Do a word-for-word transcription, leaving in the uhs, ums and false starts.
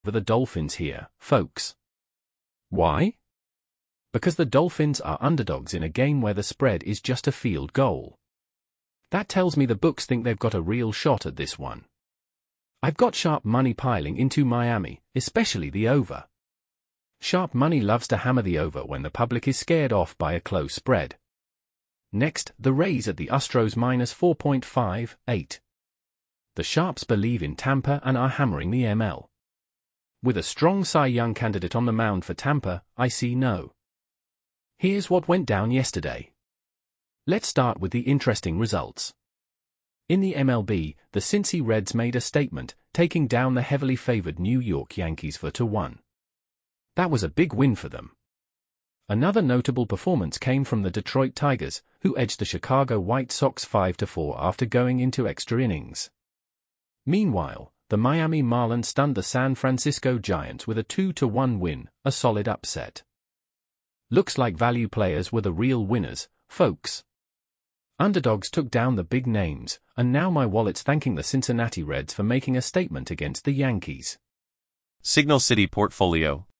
over the Dolphins here, folks. Why? Because the Dolphins are underdogs in a game where the spread is just a field goal. That tells me the books think they've got a real shot at this one. I've got sharp money piling into Miami, especially the over. Sharp money loves to hammer the over when the public is scared off by a close spread. Next, the Rays at the Astros minus four point five eight. The Sharps believe in Tampa and are hammering the M L. With a strong Cy Young candidate on the mound for Tampa, I see no. Here's what went down yesterday. Let's start with the interesting results. In the M L B, the Cincy Reds made a statement, taking down the heavily favored New York Yankees for two one. That was a big win for them. Another notable performance came from the Detroit Tigers, who edged the Chicago White Sox five to four after going into extra innings. Meanwhile, the Miami Marlins stunned the San Francisco Giants with a two to one win, a solid upset. Looks like value players were the real winners, folks. Underdogs took down the big names, and now my wallet's thanking the Cincinnati Reds for making a statement against the Yankees. Signal City Portfolio.